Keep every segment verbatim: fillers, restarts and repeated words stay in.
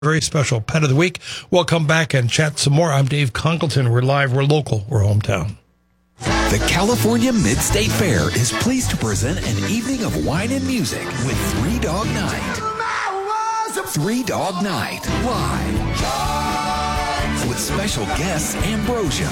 Very special Pet of the Week. We'll come back and chat some more. I'm Dave Congleton. We're live. We're local. We're hometown. The California Mid-State Fair is pleased to present an evening of wine and music with Three Dog Night. Three Dog Night live with special guests Ambrosia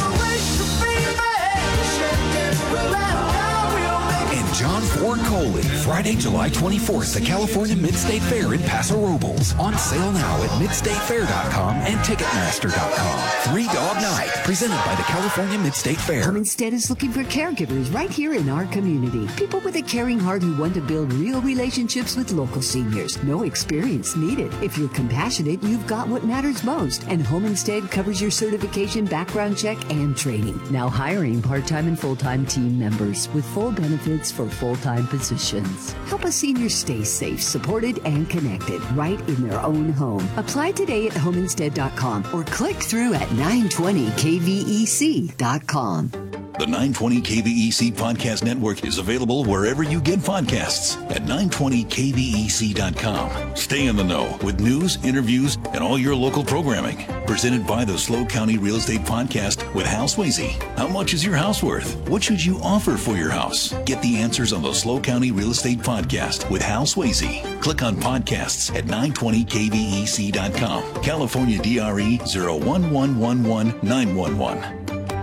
and John Ford Coley. Friday, July twenty-fourth, the California Mid-State Fair in Paso Robles. On sale now at mid state fair dot com and ticketmaster dot com. Three Dog Night, presented by the California Mid-State Fair. Homestead is looking for caregivers right here in our community. People with a caring heart who want to build real relationships with local seniors. No experience needed. If you're compassionate, you've got what matters most. And Homestead covers your certification, background check, and training. Now hiring part-time and full-time team members with full benefits for full-time positions. Help a senior stay safe, supported, and connected right in their own home. Apply today at homestead dot com or click through at nine twenty K V E C dot com. The nine twenty K V E C Podcast Network is available wherever you get podcasts at nine twenty K V E C dot com. Stay in the know with news, interviews, and all your local programming. Presented by the Slow County Real Estate Podcast with Hal Swayze. How much is your house worth? What should you offer for your house? Get the answers on the Slow County Real Estate Podcast with Hal Swayze. Click on podcasts at nine twenty K V E C dot com. California D R E zero one one one one nine one one.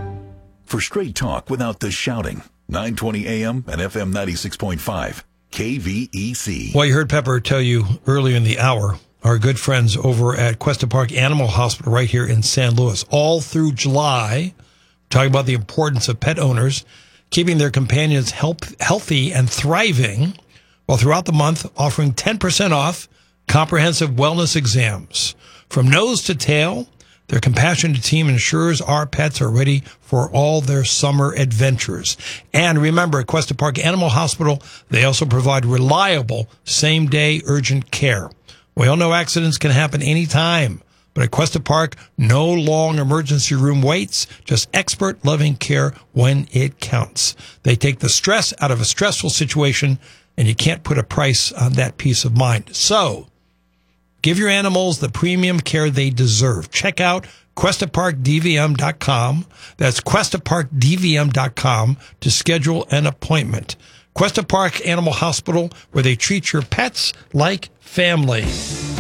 For straight talk without the shouting, nine twenty A M and F M ninety-six point five, K V E C. Well, you heard Pepper tell you earlier in the hour, our good friends over at Cuesta Park Animal Hospital right here in San Luis, all through July, talking about the importance of pet owners keeping their companions help, healthy and thriving, while throughout the month offering ten percent off comprehensive wellness exams. From nose to tail, their compassionate team ensures our pets are ready for all their summer adventures. And remember, at Cuesta Park Animal Hospital, they also provide reliable same-day urgent care. We all know accidents can happen anytime, but at Cuesta Park, no long emergency room waits, just expert, loving care when it counts. They take the stress out of a stressful situation, and you can't put a price on that peace of mind. So, give your animals the premium care they deserve. Check out Cuesta Park D V M dot com. That's Cuesta Park D V M dot com to schedule an appointment. Cuesta Park Animal Hospital, where they treat your pets like family.